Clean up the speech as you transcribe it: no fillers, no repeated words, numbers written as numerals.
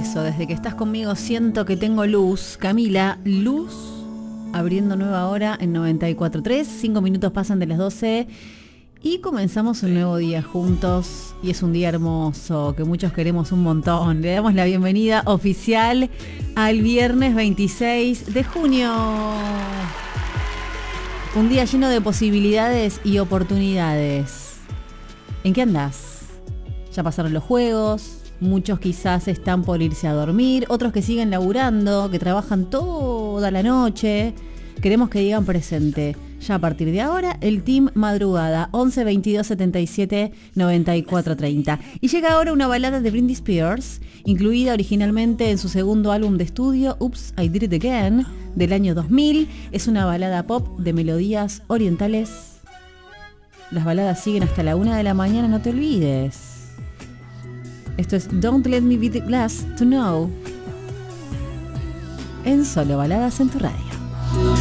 eso, desde que estás conmigo siento que tengo luz. Camila, luz, abriendo nueva hora en 94.3, 5 minutos pasan de las 12 y comenzamos un nuevo día juntos y es un día hermoso que muchos queremos un montón. Le damos la bienvenida oficial al viernes 26 de junio. Un día lleno de posibilidades y oportunidades. ¿En qué andás? Ya pasaron los juegos, muchos quizás están por irse a dormir, otros que siguen laburando, que trabajan toda la noche. Queremos que digan presente. Ya a partir de ahora, el Team Madrugada, 11 22 77 94 30. Y llega ahora una balada de Britney Spears, incluida originalmente en su segundo álbum de estudio, Oops, I Did It Again, del año 2000. Es una balada pop de melodías orientales. Las baladas siguen hasta la 1 de la mañana, no te olvides. Esto es Don't Let Me Be the Last to Know, en Solo Baladas en tu radio.